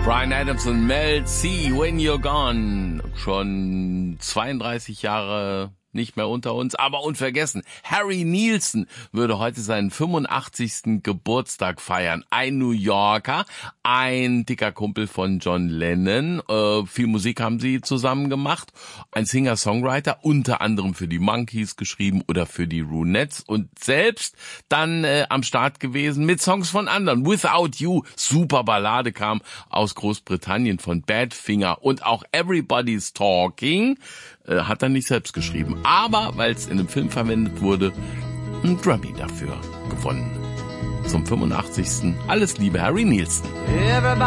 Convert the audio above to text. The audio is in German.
Bryan Adams und Mel C, When You're Gone. Schon 32 Jahre nicht mehr unter uns, aber unvergessen. Harry Nilsson würde heute seinen 85. Geburtstag feiern. Ein New Yorker, ein dicker Kumpel von John Lennon. Viel Musik haben sie zusammen gemacht. Ein Singer-Songwriter, unter anderem für die Monkees geschrieben oder für die Ronettes und selbst dann am Start gewesen mit Songs von anderen. Without You, super Ballade, kam aus Großbritannien von Badfinger, und auch Everybody's Talking hat er nicht selbst geschrieben. Aber, weil es in einem Film verwendet wurde, ein Grammy dafür gewonnen. Zum 85. Alles Liebe, Harry Nilsson.